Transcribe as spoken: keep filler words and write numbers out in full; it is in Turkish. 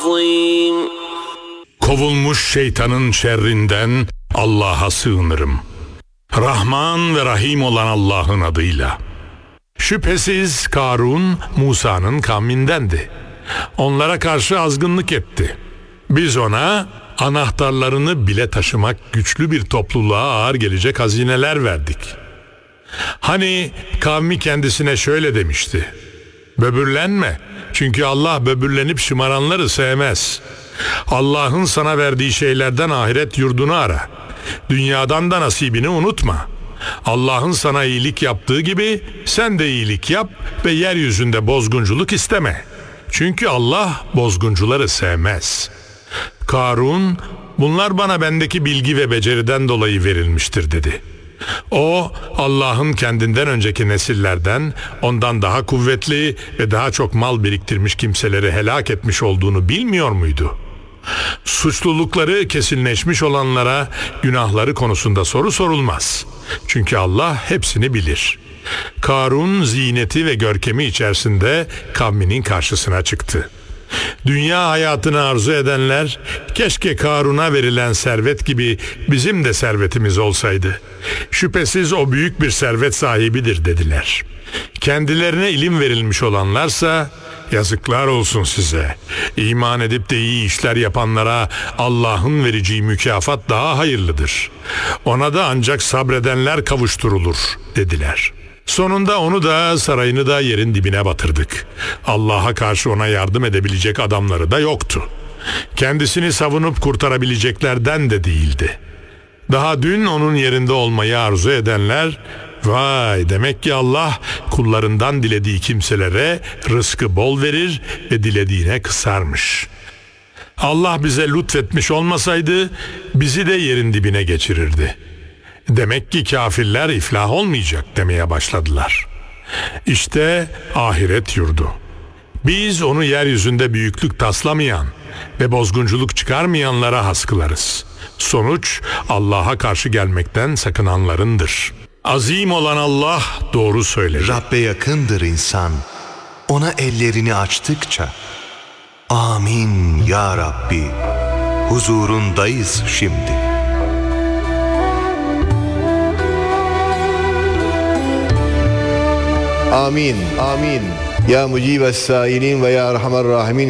العظيم. Kovulmuş şeytanın şerrinden Allah'a sığınırım. Rahman ve Rahim olan Allah'ın adıyla. Şüphesiz Karun Musa'nın kavmindendi. Onlara karşı azgınlık etti. Biz ona anahtarlarını bile taşımak güçlü bir topluluğa ağır gelecek hazineler verdik. Hani kavmi kendisine şöyle demişti: böbürlenme, çünkü Allah böbürlenip şımaranları sevmez. Allah'ın sana verdiği şeylerden ahiret yurdunu ara. Dünyadan da nasibini unutma. Allah'ın sana iyilik yaptığı gibi sen de iyilik yap ve yeryüzünde bozgunculuk isteme. Çünkü Allah bozguncuları sevmez. Karun, bunlar bana bendeki bilgi ve beceriden dolayı verilmiştir dedi. O, Allah'ın kendinden önceki nesillerden ondan daha kuvvetli ve daha çok mal biriktirmiş kimseleri helak etmiş olduğunu bilmiyor muydu? Suçlulukları kesinleşmiş olanlara günahları konusunda soru sorulmaz. Çünkü Allah hepsini bilir. Karun ziyneti ve görkemi içerisinde kavminin karşısına çıktı. Dünya hayatını arzu edenler, keşke Karun'a verilen servet gibi bizim de servetimiz olsaydı. Şüphesiz o büyük bir servet sahibidir dediler. Kendilerine ilim verilmiş olanlarsa, yazıklar olsun size. İman edip de iyi işler yapanlara Allah'ın vereceği mükafat daha hayırlıdır. Ona da ancak sabredenler kavuşturulur dediler. Sonunda onu da sarayını da yerin dibine batırdık. Allah'a karşı ona yardım edebilecek adamları da yoktu. Kendisini savunup kurtarabileceklerden de değildi. Daha dün onun yerinde olmayı arzu edenler, vay demek ki Allah kullarından dilediği kimselere rızkı bol verir ve dilediğine kısarmış. Allah bize lütfetmiş olmasaydı bizi de yerin dibine geçirirdi. Demek ki kafirler iflah olmayacak demeye başladılar. İşte ahiret yurdu. Biz onu yeryüzünde büyüklük taslamayan ve bozgunculuk çıkarmayanlara has kılarız. Sonuç Allah'a karşı gelmekten sakınanlarındır. Azim olan Allah doğru söyler. Rabbe yakındır insan, ona ellerini açtıkça. Amin ya Rabbi, huzurundayız şimdi. Amin, amin. Ya mucibes sailin ve ya erhamer rahimin.